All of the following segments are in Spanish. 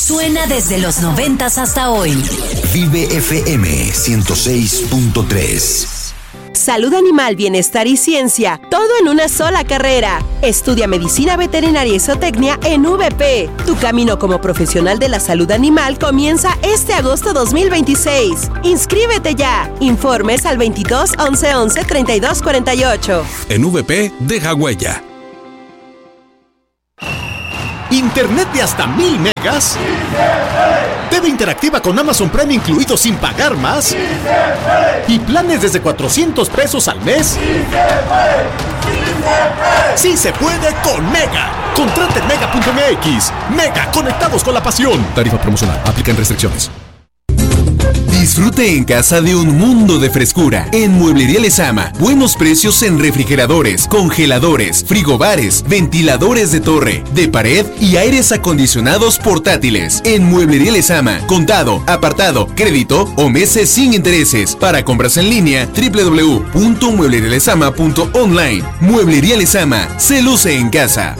Suena desde los 90s hasta hoy. Vive FM 106.3. Salud animal, bienestar y ciencia, todo en una sola carrera. Estudia medicina veterinaria y zootecnia en VP. Tu camino como profesional de la salud animal comienza este agosto 2026. ¡Inscríbete ya! Informes al 22 11 11 32 48. En VP, deja huella. ¿Internet de hasta 1000 megas? TV interactiva con Amazon Prime incluido sin pagar más. ¿Y planes desde 400 pesos al mes? ¡Sí se puede con Mega! Contrate en mega.mx. Mega, conectados con la pasión. Tarifa promocional. Aplican restricciones. Disfrute en casa de un mundo de frescura. En Mueblería Lezama, buenos precios en refrigeradores, congeladores, frigobares, ventiladores de torre, de pared y aires acondicionados portátiles. En Mueblería Lezama, contado, apartado, crédito o meses sin intereses. Para compras en línea, www.mueblerialezama.online. Mueblería Lezama, se luce en casa.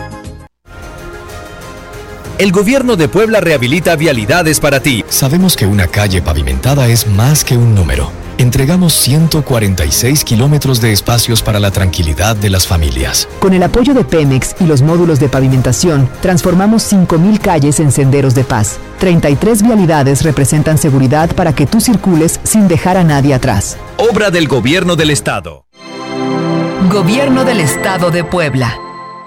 El gobierno de Puebla rehabilita vialidades para ti. Sabemos que una calle pavimentada es más que un número. Entregamos 146 kilómetros de espacios para la tranquilidad de las familias. Con el apoyo de Pemex y los módulos de pavimentación, transformamos 5,000 calles en senderos de paz. 33 vialidades representan seguridad para que tú circules sin dejar a nadie atrás. Obra del Gobierno del Estado. Gobierno del Estado de Puebla.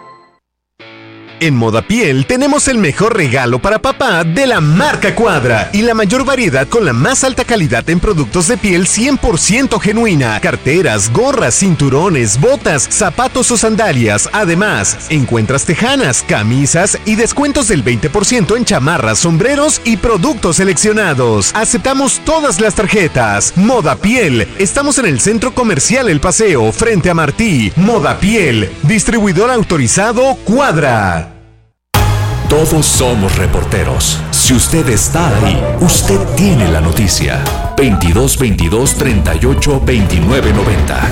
En Modapiel tenemos el mejor regalo para papá de la marca Cuadra y la mayor variedad con la más alta calidad en productos de piel 100% genuina, carteras, gorras, cinturones, botas, zapatos o sandalias. Además, encuentras tejanas, camisas y descuentos del 20% en chamarras, sombreros y productos seleccionados. Aceptamos todas las tarjetas. Modapiel, estamos en el Centro Comercial El Paseo, frente a Martí. Modapiel, distribuidor autorizado Cuadra. Todos somos reporteros. Si usted está ahí, usted tiene la noticia. 22 22 38 29 90.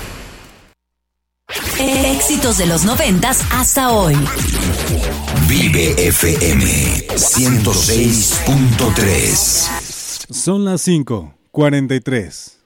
Éxitos de los 90s hasta hoy. Vive FM 106.3. Son las 5:43.